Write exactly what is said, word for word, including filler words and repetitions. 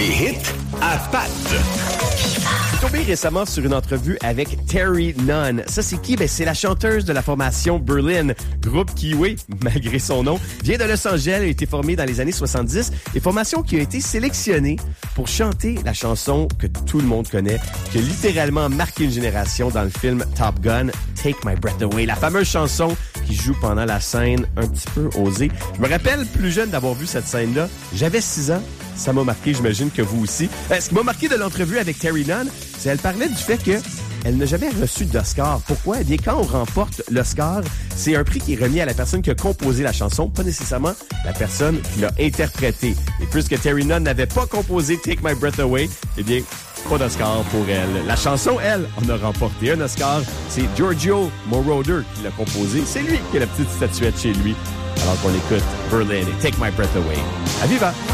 Les hits à Pat. Je suis tombé récemment sur une entrevue avec Terry Nunn. Ça, c'est qui? Ben, c'est la chanteuse de la formation Berlin, groupe qui, oui, malgré son nom, vient de Los Angeles, a été formée dans les années soixante-dix, et formation qui a été sélectionnée pour chanter la chanson que tout le monde connaît, qui a littéralement marqué une génération dans le film Top Gun, Take My Breath Away, la fameuse chanson qui joue pendant la scène un petit peu osée. Je me rappelle, plus jeune, d'avoir vu cette scène-là. J'avais six ans. Ça m'a marqué, j'imagine que vous aussi. Ce qui m'a marqué de l'entrevue avec Terry Nunn, c'est qu'elle parlait du fait que elle n'a jamais reçu d'Oscar. Pourquoi? Eh bien, quand on remporte l'Oscar, c'est un prix qui est remis à la personne qui a composé la chanson, pas nécessairement la personne qui l'a interprétée. Et puisque Terry Nunn n'avait pas composé Take My Breath Away, eh bien, pas d'Oscar pour elle. La chanson, elle, on a remporté un Oscar. C'est Giorgio Moroder qui l'a composé. C'est lui qui a la petite statuette chez lui. Alors qu'on écoute Berlin et Take My Breath Away. À viva!